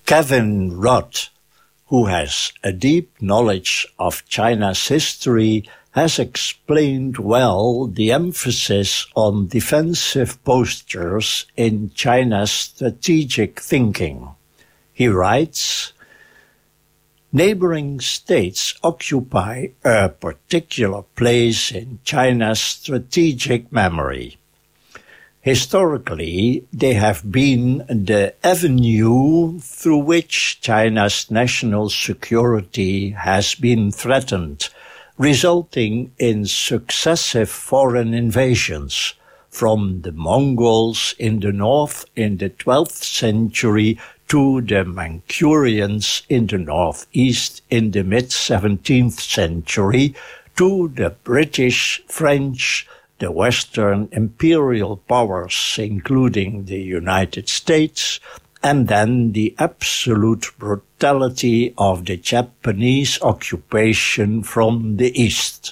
Kevin Rudd, who has a deep knowledge of China's history, has explained well the emphasis on defensive postures in China's strategic thinking. He writes, "Neighboring states occupy a particular place in China's strategic memory. Historically, they have been the avenue through which China's national security has been threatened, resulting in successive foreign invasions, from the Mongols in the north in the 12th century to the Manchurians in the northeast in the mid-17th century, to the British, French, the Western imperial powers, including the United States, and then the absolute brutality of the Japanese occupation from the east.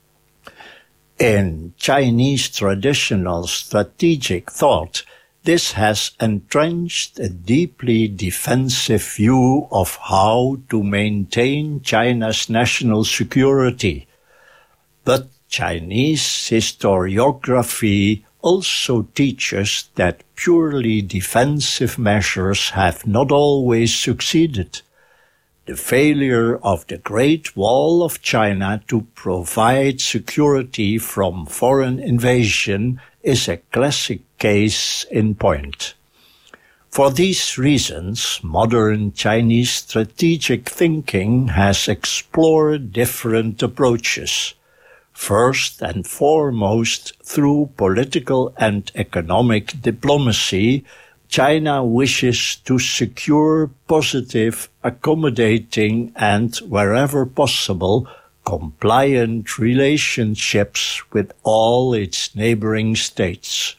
In Chinese traditional strategic thought, this has entrenched a deeply defensive view of how to maintain China's national security. But Chinese historiography also teaches that purely defensive measures have not always succeeded. The failure of the Great Wall of China to provide security from foreign invasion is a classic case in point. For these reasons, modern Chinese strategic thinking has explored different approaches. First and foremost, through political and economic diplomacy, China wishes to secure positive, accommodating, and, wherever possible, compliant relationships with all its neighboring states.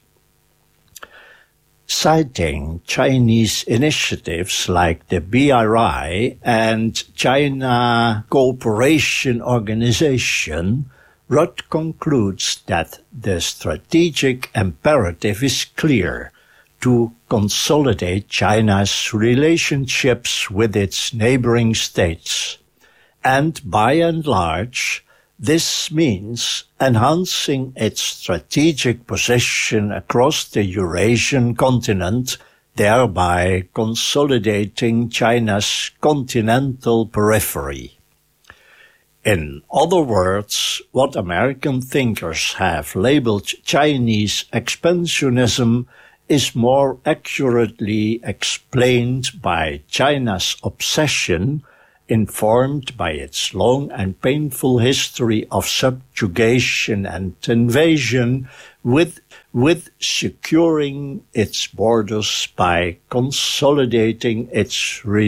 Citing Chinese initiatives like the BRI and China Cooperation Organization, Rudd concludes that the strategic imperative is clear: to consolidate China's relationships with its neighboring states. And by and large, this means enhancing its strategic position across the Eurasian continent, thereby consolidating China's continental periphery. In other words, what American thinkers have labeled Chinese expansionism is more accurately explained by China's obsession, informed by its long and painful history of subjugation and invasion, with securing its borders by consolidating its